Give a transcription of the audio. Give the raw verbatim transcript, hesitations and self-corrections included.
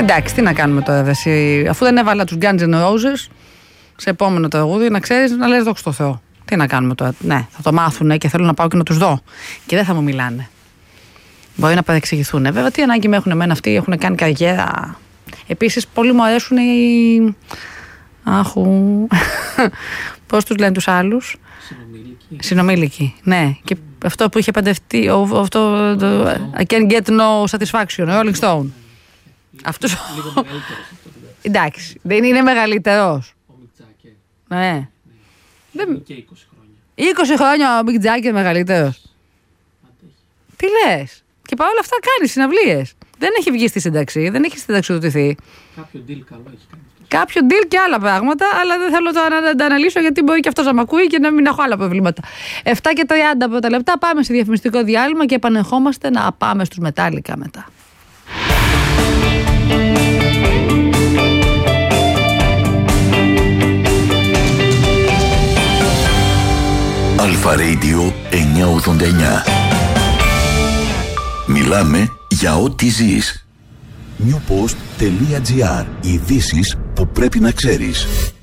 Εντάξει, τι να κάνουμε τώρα, εσύ, αφού δεν έβαλα τους Guns N' Roses σε επόμενο τραγούδι, να ξέρεις, να λες δόξα τω Θεώ. Τι να κάνουμε τώρα. Ναι, θα το μάθουνε και θέλω να πάω και να τους δω. Και δεν θα μου μιλάνε. Μπορεί να παρεξηγηθούν. Βέβαια, τι ανάγκη με έχουν εμένα αυτοί, έχουν κάνει καριέρα. Επίσης, πολύ μου αρέσουν οι. Άχου. Πώς τους λένε τους άλλους. Συνομήλικοι. Συνομήλικοι, ναι. Και αυτό που είχε παντευτεί. Αυτό. I can't get no satisfaction. Rolling Stone. Αυτός. Λίγο μεγαλύτερος. Εντάξει, δεν είναι μεγαλύτερος. Ο Μικ Τζάκερ. Ναι. Δεν... Και είκοσι χρόνια. είκοσι χρόνια ο Μικ Τζάκερ μεγαλύτερος. Τι λες. Και παρόλα αυτά κάνει συναυλίες. Δεν έχει βγει στη σύνταξη, δεν έχει συνταξιοδοτηθεί. Κάποιο deal καλό έχει κάνει. Κάποιο deal και άλλα πράγματα, αλλά δεν θέλω τώρα να τα αναλύσω γιατί μπορεί και αυτός να μ' ακούει και να μην έχω άλλα προβλήματα. επτά και τριάντα πρώτα λεπτά, πάμε σε διαφημιστικό διάλειμμα και επανερχόμαστε να πάμε στους Μετάλλικα μετά. Αλφα Radio εννιακόσια ογδόντα εννιά. Μιλάμε για ό,τι ζεις. newpost.gr. Ειδήσεις που πρέπει να ξέρεις.